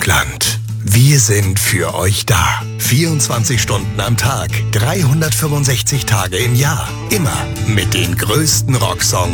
Deutschland. Wir sind für euch da. 24 Stunden am Tag, 365 Tage im Jahr. Immer mit den größten Rocksongs